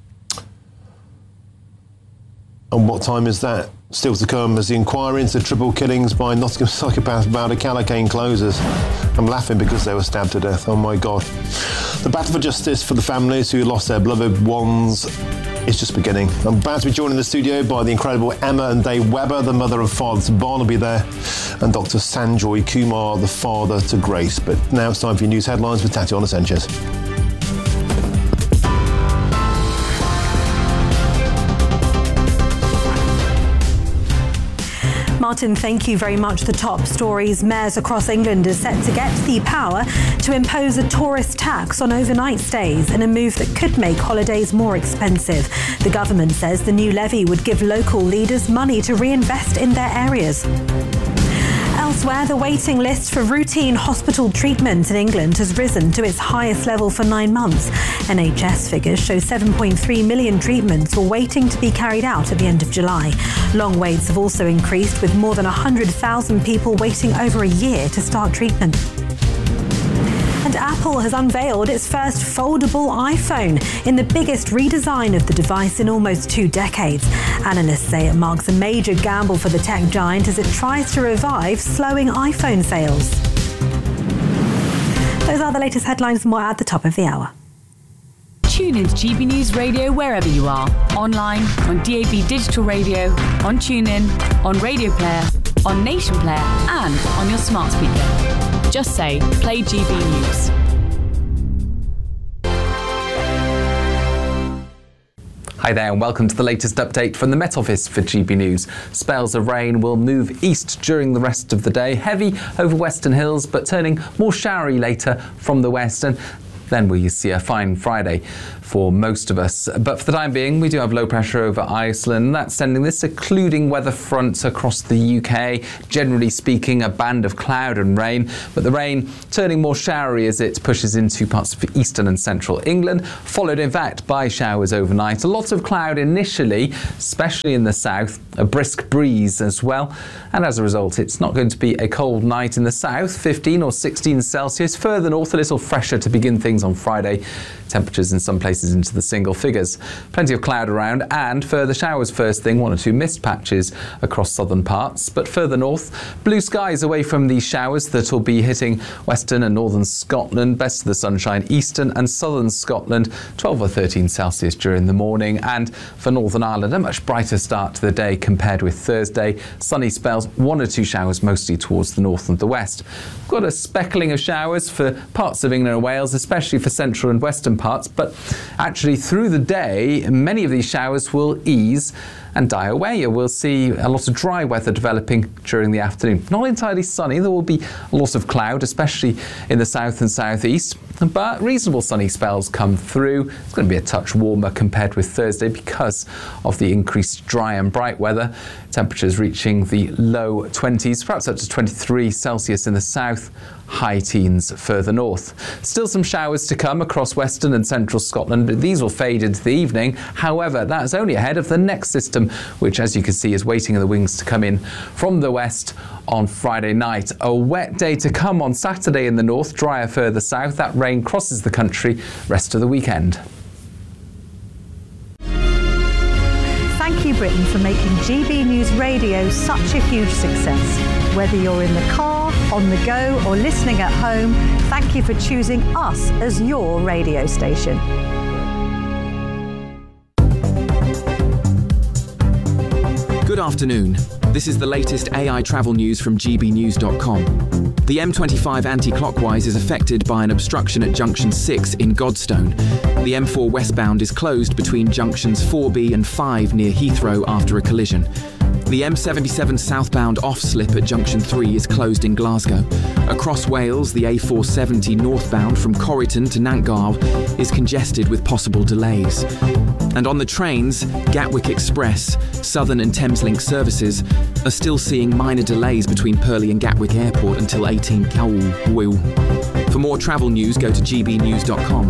And what time is that? Still to come as the inquiry into triple killings by Nottingham psychopath Valda Callacane closes. I'm laughing because they were stabbed to death. Oh my God. The battle for justice for the families who lost their beloved ones is just beginning. I'm about to be joined in the studio by the incredible Emma and Dave Webber, the mother of father to Barnaby there, and Doctor Sanjoy Kumar, the father to Grace. But now it's time for your news headlines with Tatiana Sanchez. Martin, thank you very much. The top stories. Mayors across England are set to get the power to impose a tourist tax on overnight stays in a move that could make holidays more expensive. The government says the new levy would give local leaders money to reinvest in their areas. Elsewhere, the waiting list for routine hospital treatment in England has risen to its highest level for nine months. N H S figures show seven point three million treatments were waiting to be carried out at the end of July. Long waits have also increased, with more than one hundred thousand people waiting over a year to start treatment. And Apple has unveiled its first foldable iPhone in the biggest redesign of the device in almost two decades. Analysts say it marks a major gamble for the tech giant as it tries to revive slowing iPhone sales. Those are the latest headlines, more at the top of the hour. Tune into G B News Radio wherever you are. Online, on D A B Digital Radio, on TuneIn, on Radio Player, on Nation Player, and on your smart speaker. Just say, play G B News. Hi there and welcome to the latest update from the Met Office for G B News. Spells of rain will move east during the rest of the day, heavy over western hills but turning more showery later from the west, and then we see a fine Friday for most of us. But for the time being, we do have low pressure over Iceland. That's sending this secluding weather front across the U K. Generally speaking, a band of cloud and rain, but the rain turning more showery as it pushes into parts of eastern and central England, followed in fact by showers overnight. A lot of cloud initially, especially in the south, a brisk breeze as well. And as a result, it's not going to be a cold night in the south, fifteen or sixteen Celsius. Further north, a little fresher to begin things on Friday. Temperatures in some places into the single figures. Plenty of cloud around and further showers first thing, one or two mist patches across southern parts. But further north, blue skies away from these showers that will be hitting western and northern Scotland. Best of the sunshine, eastern and southern Scotland, twelve or thirteen Celsius during the morning. And for Northern Ireland, a much brighter start to the day compared with Thursday. Sunny spells, one or two showers mostly towards the north and the west. We've got a speckling of showers for parts of England and Wales, especially for central and western parts, but actually through the day many of these showers will ease and die away. We'll see a lot of dry weather developing during the afternoon. Not entirely sunny, there will be a lot of cloud, especially in the south and southeast, but reasonable sunny spells come through. It's going to be a touch warmer compared with Thursday because of the increased dry and bright weather. Temperatures reaching the low twenties, perhaps up to twenty-three Celsius in the south, high teens further north. Still some showers to come across western and central Scotland, but these will fade into the evening. However, that's only ahead of the next system, which, as you can see, is waiting in the wings to come in from the west on Friday night. A wet day to come on Saturday in the north, drier further south. That rain crosses the country rest of the weekend. Thank you, Britain, for making G B News Radio such a huge success. Whether you're in the car, on the go, or listening at home, thank you for choosing us as your radio station. Good afternoon. This is the latest A I travel news from G B news dot com. The M twenty-five anti-clockwise is affected by an obstruction at junction six in Godstone. The M four westbound is closed between junctions four B and five near Heathrow after a collision. The M seventy-seven southbound off-slip at junction three is closed in Glasgow. Across Wales, the A four seventy northbound from Corryton to Nantgarw is congested with possible delays. And on the trains, Gatwick Express, Southern and Thameslink services are still seeing minor delays between Purley and Gatwick Airport until eighteen Cowell. For more travel news, go to G B news dot com.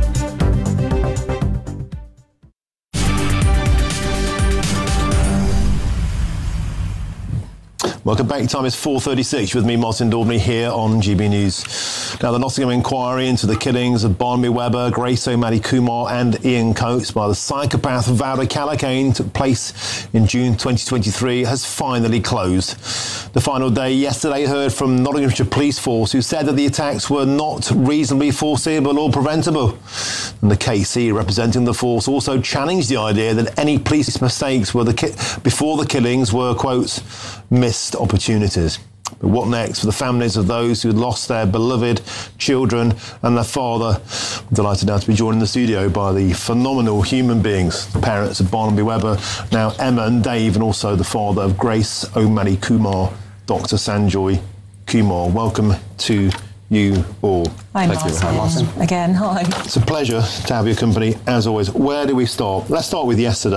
Welcome back. Time is four thirty-six with me, Martin Daubney, here on G B News. Now, the Nottingham inquiry into the killings of Barnaby Webber, Grace O'Malley Kumar and Ian Coates by the psychopath Vowda Callaghan took place in June twenty twenty-three has finally closed. The final day yesterday heard from Nottinghamshire Police Force, who said that the attacks were not reasonably foreseeable or preventable. And the K C representing the force also challenged the idea that any police mistakes were the ki- before the killings were, quote, missed opportunities. But what next for the families of those who lost their beloved children and their father? I'm delighted now to be joined in the studio by the phenomenal human beings, the parents of Barnaby Webber, now Emma and Dave, and also the father of Grace O'Malley Kumar, Doctor Sanjoy Kumar. Welcome to you all. Hi, Martin. Again, hi. It's a pleasure to have your company, as always. Where do we start? Let's start with yesterday.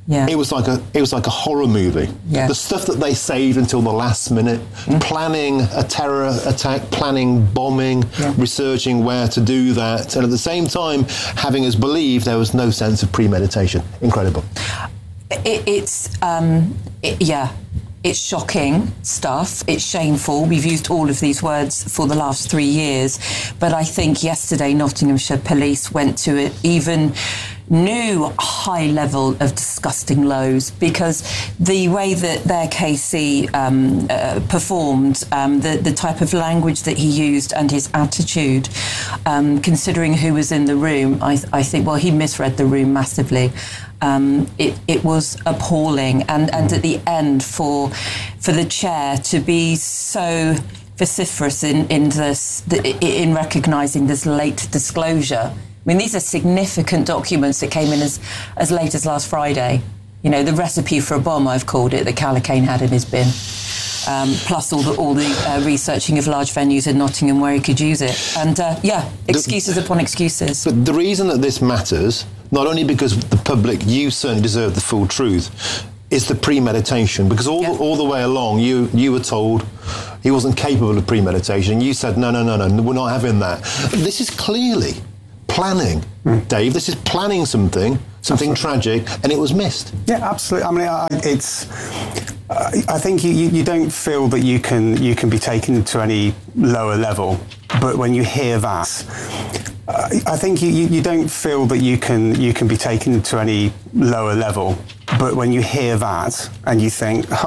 Yeah. It was like a it was like a horror movie. Yeah. The stuff that they saved until the last minute, mm. planning a terror attack, planning bombing, yeah. researching where to do that, and at the same time having us believe there was no sense of premeditation. Incredible. It, it's um, it, yeah. It's shocking stuff. It's shameful. We've used all of these words for the last three years. But I think yesterday Nottinghamshire Police went to an even new high level of disgusting lows, because the way that their K C um, uh, performed, um, the, the type of language that he used and his attitude, um, considering who was in the room, I, I think, well, he misread the room massively. Um, it, it was appalling, and, and at the end, for for the chair to be so vociferous in in this in recognising this late disclosure. I mean, these are significant documents that came in as as late as last Friday. You know, the recipe for a bomb, I've called it, that Callaghan had in his bin. Um, plus all the all the uh, researching of large venues in Nottingham where he could use it, and uh, yeah, excuses the, upon excuses. But the reason that this matters, not only because the public, you certainly deserve the full truth, is the premeditation. Because all yeah. all the way along, you you were told he wasn't capable of premeditation. You said no, no, no, no, we're not having that. This is clearly planning, mm. Dave. This is planning something, something absolutely. tragic, and it was missed. Yeah, absolutely. I mean, I, it's. I think you, you don't feel that you can you can be taken to any lower level, but when you hear that, I think you, you don't feel that you can you can be taken to any lower level, but when you hear that and you think,